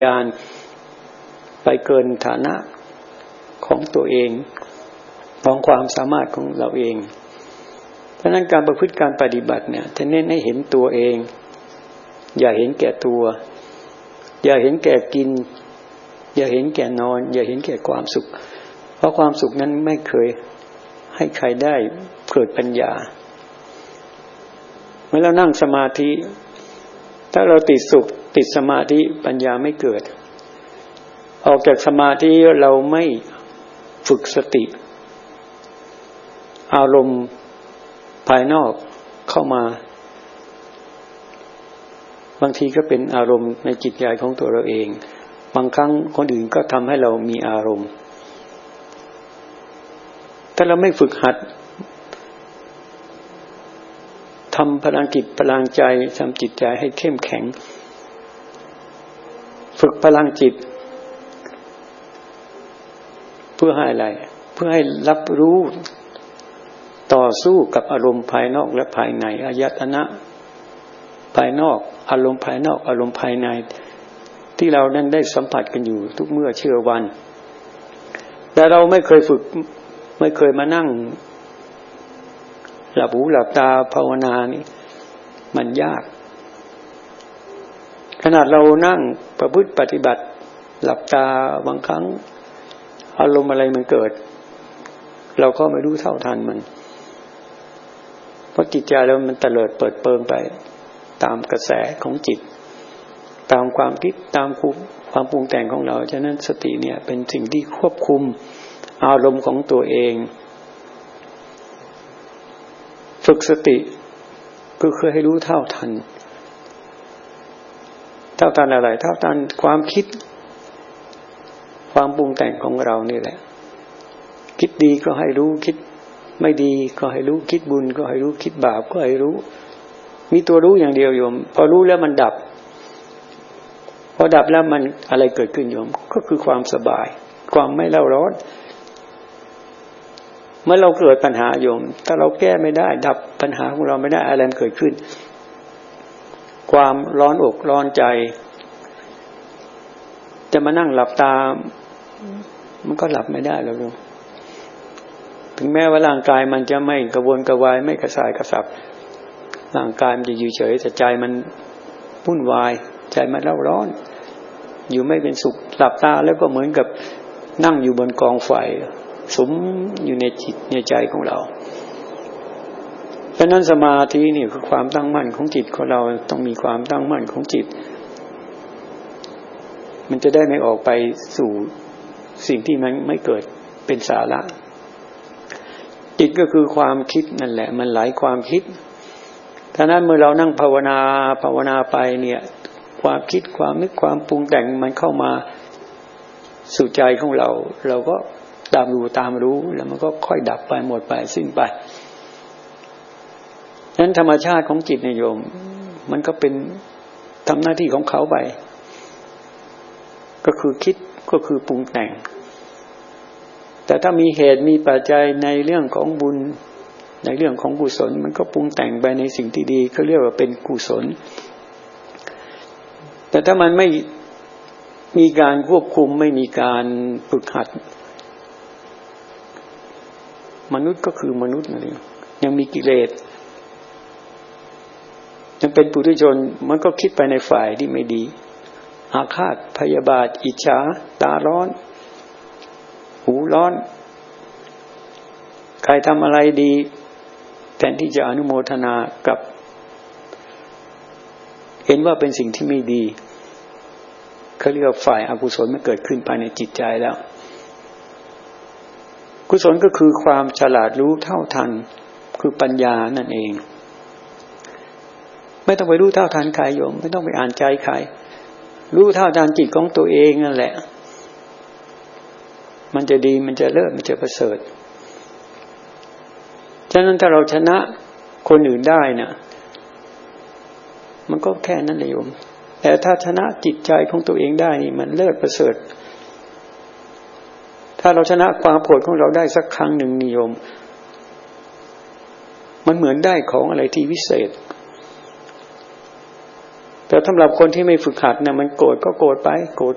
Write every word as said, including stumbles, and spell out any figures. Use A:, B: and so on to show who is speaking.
A: ญาณไปเกินฐานะของตัวเองของความสามารถของเราเองเพราะนั้นการประพฤติการปฏิบัติเนี่ยจะเน้นให้เห็นตัวเองอย่าเห็นแก่ตัวอย่าเห็นแก่กินอย่าเห็นแก่นอนอย่าเห็นแก่ความสุขเพราะความสุขนั้นไม่เคยให้ใครได้เกิดปัญญาเมื่อเรานั่งสมาธิถ้าเราติดสุขติดสมาธิปัญญาไม่เกิดออกจากสมาธิเราไม่ฝึกสติอารมณ์ภายนอกเข้ามาบางทีก็เป็นอารมณ์ในจิตใจของตัวเราเองบางครั้งคนอื่นก็ทำให้เรามีอารมณ์ถ้าเราไม่ฝึกหัดทำพลังจิตพลังใจทำจิตใจให้เข้มแข็งฝึกพลังจิตเพื่อให้อะไรเพื่อให้รับรู้ต่อสู้กับอารมณ์ภายนอกและภายในอายตนะภายนอกอารมณ์ภายนอกอารมณ์ภายในที่เรานั้นได้สัมผัสกันอยู่ทุกเมื่อเชื่อวันแต่เราไม่เคยฝึกไม่เคยมานั่งหลับหูหลับตาภาวนานี่มันยากขนาดเรานั่งประพฤติปฏิบัติหลับตาบางครั้งอารมณ์อะไรมันเกิดเราก็ไม่รู้เท่าทันมันเพราะจิตใจเรามันเตลิดเปิดเปิงไปตามกระแสของจิตตามความคิดตามความปรุงแต่งของเราฉะนั้นสติเนี่ยเป็นสิ่งที่ควบคุมอารมณ์ของตัวเองฝึกสติก็คือให้รู้เท่าทันเท่าทันอะไรเท่าทันความคิดความปรุงแต่งของเรานี่แหละคิดดีก็ให้รู้คิดไม่ดีก็ให้รู้คิดบุญก็ให้รู้คิดบาปก็ให้รู้มีตัวรู้อย่างเดียวโยมพอรู้แล้วมันดับพอดับแล้วมันอะไรเกิดขึ้นโยมก็คือความสบายความไม่เล่าร้อนเมื่อเราเกิดปัญหาโยมถ้าเราแก้ไม่ได้ดับปัญหาของเราไม่ได้อะไรมันเกิดขึ้นความร้อนอกร้อนใจจะมานั่งหลับตามันก็หลับไม่ได้แล้วโยมถึงแม้ว่าร่างกายมันจะไม่กระวนกระวายไม่กระสายกระสับร่างกายมันจะอยู่เฉยแต่ใจมันวุ่นวายใจมันเร่าร้อนอยู่ไม่เป็นสุขหลับตาแล้วก็เหมือนกับนั่งอยู่บนกองไฟสุมอยู่ในจิตในใจของเราเพราะนั้นสมาธินี่คือความตั้งมั่นของจิตของเราต้องมีความตั้งมั่นของจิตมันจะได้ไม่ออกไปสู่สิ่งที่มันไม่เกิดเป็นสาระจิตก็คือความคิดนั่นแหละมันไหลความคิดฉะนั้นเมื่อเรานั่งภาวนาภาวนาไปเนี่ยความคิดความนึกความปรุงแต่งมันเข้ามาสู่ใจของเราเราก็ตามรู้ตามรู้แล้วมันก็ค่อยดับไปหมดไปสิ้นไปฉะนั้นธรรมชาติของจิตเนี่ยโยมมันก็เป็นทำหน้าที่ของเขาไปก็คือคิดก็คือปรุงแต่งแต่ถ้ามีเหตุมีปัจจัยในเรื่องของบุญในเรื่องของกุศลมันก็ปรุงแต่งไปในสิ่งที่ดีเขาเรียกว่าเป็นกุศลแต่ถ้ามันไม่มีการควบคุมไม่มีการฝึกหัดมนุษย์ก็คือมนุษย์นั่นเองยังมีกิเลสยังเป็นปุถุชนมันก็คิดไปในฝ่ายที่ไม่ดีอาฆาตพยาบาทอิจฉาตาร้อนหูร้อนใครทำอะไรดีแทนที่จะอนุโมทนากับเห็นว่าเป็นสิ่งที่ไม่ดีเขาเรียกว่าฝ่ายอกุศลมันเกิดขึ้นภายในจิตใจแล้วกุศลก็คือความฉลาดรู้เท่าทันคือปัญญานั่นเองไม่ต้องไปรู้เท่าทันใครโยมไม่ต้องไปอ่านใจใครรู้เท่าทันจิตของตัวเองนั่นแหละมันจะดีมันจะเลิศมันจะประเสริฐฉะนั้นถ้าเราชนะคนอื่นได้นะมันก็แค่นั้นแหละโยมแต่ถ้าชนะจิตใจของตัวเองได้นี่มันเลิศประเสริฐถ้าเราชนะความโกรธของเราได้สักครั้งหนึ่งนิยมมันเหมือนได้ของอะไรที่วิเศษ แต่สำหรับคนที่ไม่ฝึกหัดเนี่ยมันโกรธก็โกรธไปโกรธ